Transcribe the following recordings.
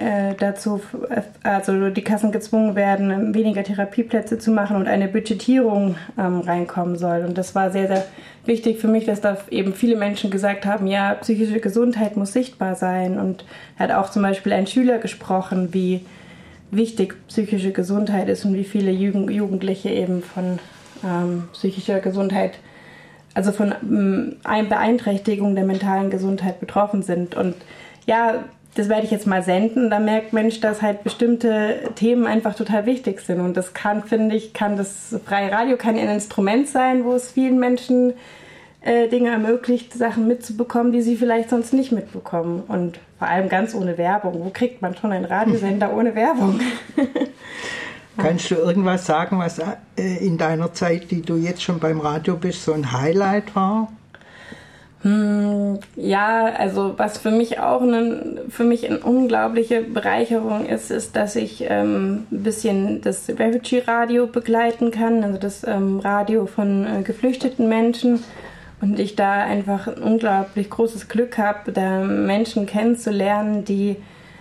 also die Kassen gezwungen werden, weniger Therapieplätze zu machen und eine Budgetierung reinkommen soll. Und das war sehr, sehr wichtig für mich, dass da eben viele Menschen gesagt haben, ja, psychische Gesundheit muss sichtbar sein. Und er hat auch zum Beispiel ein Schüler gesprochen, wie wichtig psychische Gesundheit ist und wie viele Jugendliche eben von psychischer Gesundheit, also von Beeinträchtigung der mentalen Gesundheit betroffen sind. Und ja, das werde ich jetzt mal senden. Da merkt Mensch, dass halt bestimmte Themen einfach total wichtig sind. Und das kann das freie Radio kann ein Instrument sein, wo es vielen Menschen Dinge ermöglicht, Sachen mitzubekommen, die sie vielleicht sonst nicht mitbekommen. Und vor allem ganz ohne Werbung. Wo kriegt man schon einen Radiosender ohne Werbung? Kannst du irgendwas sagen, was in deiner Zeit, die du jetzt schon beim Radio bist, so ein Highlight war? Ja, also was für mich auch eine unglaubliche Bereicherung ist, dass ich ein bisschen das Refugee-Radio begleiten kann, also das Radio von geflüchteten Menschen. Und ich da einfach ein unglaublich großes Glück habe, da Menschen kennenzulernen, die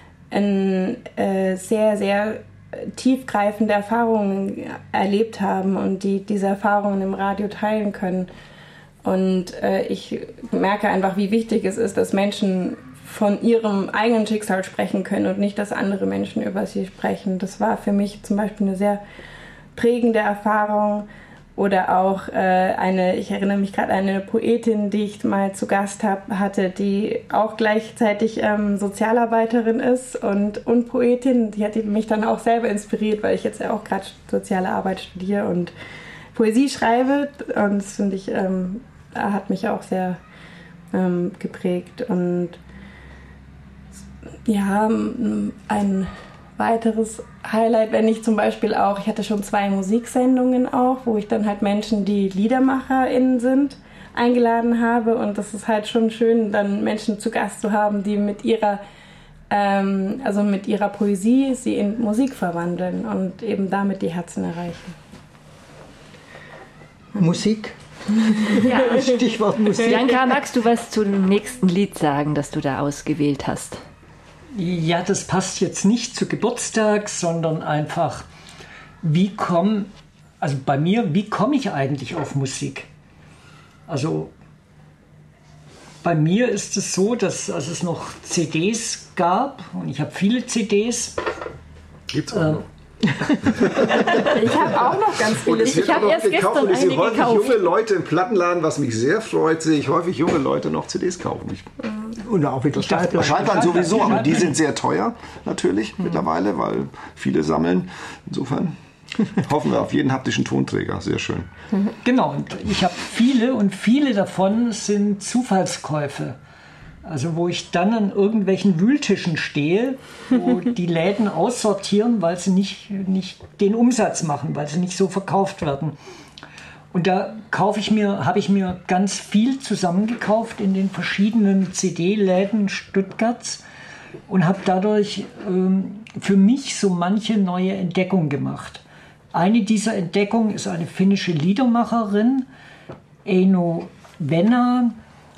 sehr, sehr tiefgreifende Erfahrungen erlebt haben und die diese Erfahrungen im Radio teilen können. Und ich merke einfach, wie wichtig es ist, dass Menschen von ihrem eigenen Schicksal sprechen können und nicht, dass andere Menschen über sie sprechen. Das war für mich zum Beispiel eine sehr prägende Erfahrung. Oder auch ich erinnere mich gerade an eine Poetin, die ich mal zu Gast hatte, die auch gleichzeitig Sozialarbeiterin ist und Poetin. Die hat mich dann auch selber inspiriert, weil ich jetzt ja auch gerade soziale Arbeit studiere und Poesie schreibe. Und das finde ich, hat mich auch sehr geprägt. Und ja, ein weiteres Highlight, wenn ich zum Beispiel auch, ich hatte schon 2 Musiksendungen auch, wo ich dann halt Menschen, die LiedermacherInnen sind, eingeladen habe, und das ist halt schon schön, dann Menschen zu Gast zu haben, die mit ihrer Poesie sie in Musik verwandeln und eben damit die Herzen erreichen. Musik? Ja. Stichwort Musik. Bianca, magst du was zu dem nächsten Lied sagen, das du da ausgewählt hast? Ja, das passt jetzt nicht zu Geburtstag, sondern einfach, wie komme ich eigentlich auf Musik? Also bei mir ist es so, dass als es noch CDs gab, und ich habe viele CDs. Gibt's auch noch? Ich habe auch noch ganz viele. Ich habe erst gestern eine gekauft. Junge Leute im Plattenladen, was mich sehr freut, sehe ich häufig junge Leute noch CDs kaufen. Und auch wieder Schallplatten sowieso, aber die sind sehr teuer natürlich mittlerweile, weil viele sammeln. Insofern hoffen wir auf jeden haptischen Tonträger. Sehr schön. Genau, und ich habe viele, und viele davon sind Zufallskäufe. Also wo ich dann an irgendwelchen Wühltischen stehe, wo die Läden aussortieren, weil sie nicht den Umsatz machen, weil sie nicht so verkauft werden. Und da habe ich mir ganz viel zusammengekauft in den verschiedenen CD-Läden Stuttgarts und habe dadurch für mich so manche neue Entdeckung gemacht. Eine dieser Entdeckungen ist eine finnische Liedermacherin, Eino Venä,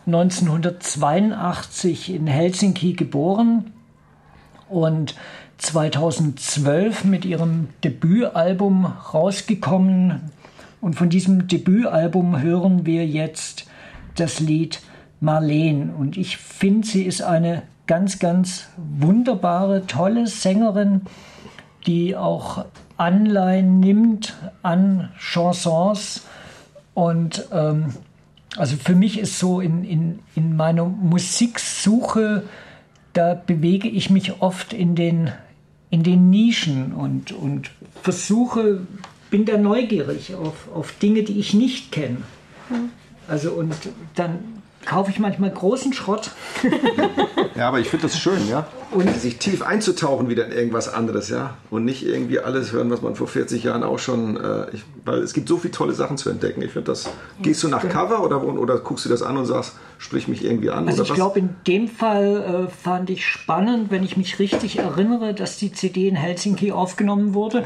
1982 in Helsinki geboren und 2012 mit ihrem Debütalbum rausgekommen. Und von diesem Debütalbum hören wir jetzt das Lied Marleen. Und ich finde, sie ist eine ganz, ganz wunderbare, tolle Sängerin, die auch Anleihen nimmt an Chansons. Und also für mich ist so in meiner Musiksuche, da bewege ich mich oft in den Nischen und bin da neugierig auf Dinge, die ich nicht kenne. Also und dann kaufe ich manchmal großen Schrott. Ja, aber ich finde das schön, ja. Und sich tief einzutauchen wieder in irgendwas anderes, ja. Und nicht irgendwie alles hören, was man vor 40 Jahren auch schon, weil es gibt so viele tolle Sachen zu entdecken. Ich finde das, gehst du nach Cover oder guckst du das an und sagst, sprich mich irgendwie an? Also oder ich glaube, in dem Fall fand ich spannend, wenn ich mich richtig erinnere, dass die CD in Helsinki aufgenommen wurde.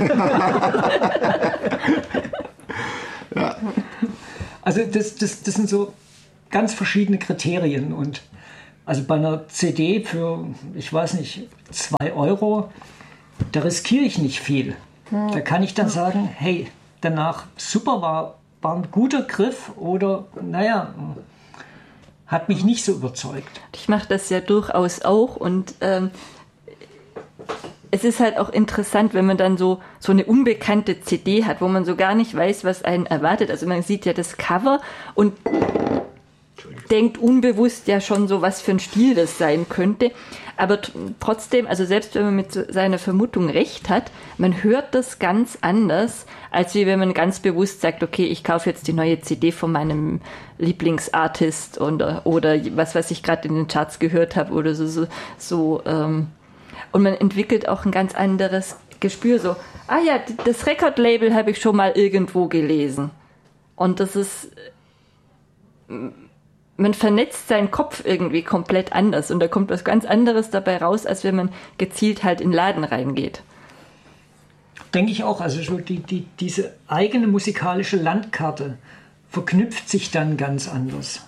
Ja. Also das sind so ganz verschiedene Kriterien, und Also bei einer CD für, ich weiß nicht, 2 €, da riskiere ich nicht viel. Da kann ich dann sagen, hey, danach super war ein guter Griff oder, naja, hat mich nicht so überzeugt. Ich mache das ja durchaus auch und es ist halt auch interessant, wenn man dann so eine unbekannte CD hat, wo man so gar nicht weiß, was einen erwartet. Also man sieht ja das Cover und denkt unbewusst ja schon so, was für ein Stil das sein könnte. Aber trotzdem, also selbst wenn man mit seiner Vermutung recht hat, man hört das ganz anders, als wie wenn man ganz bewusst sagt, okay, ich kaufe jetzt die neue CD von meinem Lieblingsartist oder was ich gerade in den Charts gehört habe oder so. Und man entwickelt auch ein ganz anderes Gespür. So, das Record-Label habe ich schon mal irgendwo gelesen. Und das ist, man vernetzt seinen Kopf irgendwie komplett anders. Und da kommt was ganz anderes dabei raus, als wenn man gezielt halt in den Laden reingeht. Denke ich auch. Also diese eigene musikalische Landkarte verknüpft sich dann ganz anders.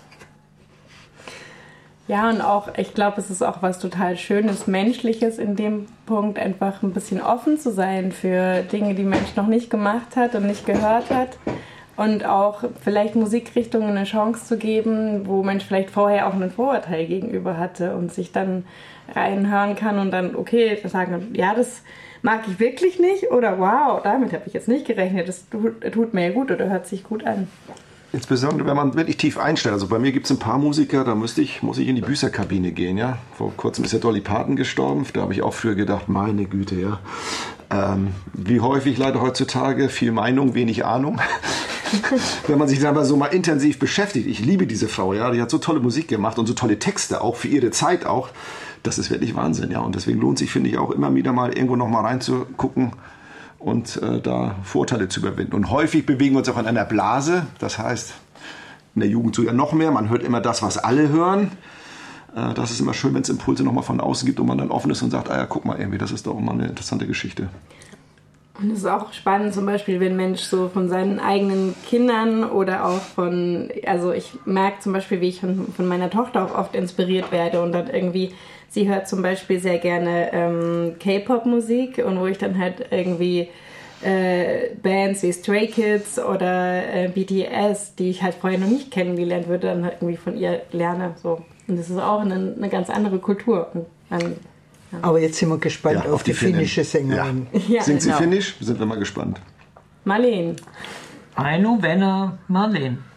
Ja, und auch, ich glaube, es ist auch was total Schönes, Menschliches in dem Punkt, einfach ein bisschen offen zu sein für Dinge, die Mensch noch nicht gemacht hat und nicht gehört hat. Und auch vielleicht Musikrichtungen eine Chance zu geben, wo Mensch vielleicht vorher auch einen Vorurteil gegenüber hatte und sich dann reinhören kann und dann, okay, sagen, ja, das mag ich wirklich nicht oder wow, damit habe ich jetzt nicht gerechnet, das tut mir ja gut oder hört sich gut an. Insbesondere, wenn man wirklich tief einstellt. Also bei mir gibt es ein paar Musiker, da muss ich in die Büßerkabine gehen. Ja? Vor kurzem ist ja Dolly Parton gestorben. Da habe ich auch früher gedacht, meine Güte, ja. Wie häufig leider heutzutage, viel Meinung, wenig Ahnung. Wenn man sich da mal so mal intensiv beschäftigt. Ich liebe diese Frau, ja. Die hat so tolle Musik gemacht und so tolle Texte, auch für ihre Zeit auch. Das ist wirklich Wahnsinn, ja. Und deswegen lohnt sich, finde ich, auch immer wieder mal irgendwo noch mal reinzugucken und da Vorurteile zu überwinden. Und häufig bewegen wir uns auch in einer Blase. Das heißt, in der Jugend sogar noch mehr. Man hört immer das, was alle hören. Das ist immer schön, wenn es Impulse noch mal von außen gibt und man dann offen ist und sagt, ja, guck mal irgendwie, das ist doch immer eine interessante Geschichte. Und es ist auch spannend, zum Beispiel, wenn ein Mensch so von seinen eigenen Kindern oder auch also ich merke zum Beispiel, wie ich von meiner Tochter auch oft inspiriert werde und dann irgendwie, sie hört zum Beispiel sehr gerne K-Pop-Musik und wo ich dann halt irgendwie Bands wie Stray Kids oder BTS, die ich halt vorher noch nicht kennengelernt würde, dann halt irgendwie von ihr lerne. So. Und das ist auch eine ganz andere Kultur. Und dann, ja. Aber jetzt sind wir gespannt auf die finnische Sängerin. Ja, Singt sie genau. Finnisch? Sind wir mal gespannt. Marleen. Aino Venä Marleen.